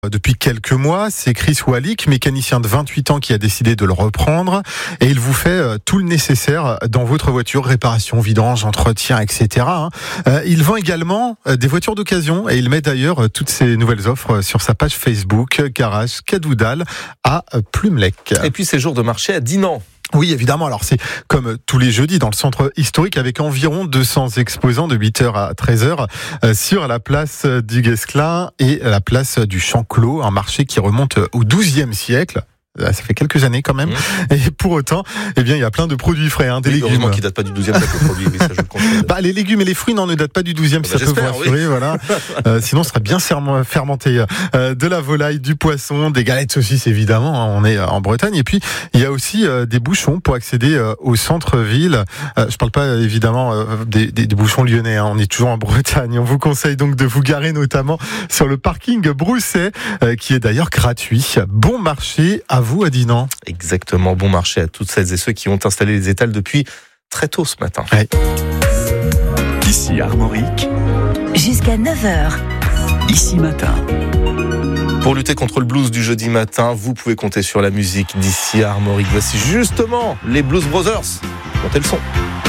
Depuis quelques mois, c'est Chris Walick, mécanicien de 28 ans, qui a décidé de le reprendre et il vous fait tout le nécessaire dans votre voiture, réparation, vidange, entretien, etc. Il vend également des voitures d'occasion et il met d'ailleurs toutes ses nouvelles offres sur sa page Facebook, Garage Cadoudal à Plumelec. Et puis ces jours de marché à Dinan. Oui, évidemment. Alors, c'est comme tous les jeudis dans le centre historique avec environ 200 exposants de 8h à 13h sur la place du Guesclin et la place du Champ Clos, un marché qui remonte au XIIe siècle. Ça fait quelques années quand même. Et pour autant, eh bien, il y a plein de produits frais, des légumes. Heureusement qui datent pas du 12e siècle, le produit. Oui, ça, je le confirme. Les légumes et les fruits ne datent pas du 12e, ça peut vous rassurer, voilà. Sinon, ce serait bien fermenté. De la volaille, du poisson, des galettes saucisses, évidemment. On est en Bretagne. Et puis, il y a aussi des bouchons pour accéder au centre-ville. Je parle pas, évidemment, des bouchons lyonnais. On est toujours en Bretagne. On vous conseille donc de vous garer notamment sur le parking Brousset, qui est d'ailleurs gratuit. Bon marché à vous à Dinan. Exactement, bon marché à toutes celles et ceux qui ont installé les étals depuis très tôt ce matin. Ouais. Ici Armorique. Jusqu'à 9h. Ici Matin. Pour lutter contre le blues du jeudi matin, vous pouvez compter sur la musique d'ici Armorique. Voici justement les Blues Brothers. Montez le son.